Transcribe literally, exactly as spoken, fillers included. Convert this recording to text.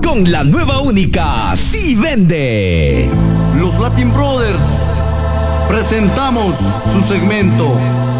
con la nueva única Sí Vende. Los Latin Brothers presentamos su segmento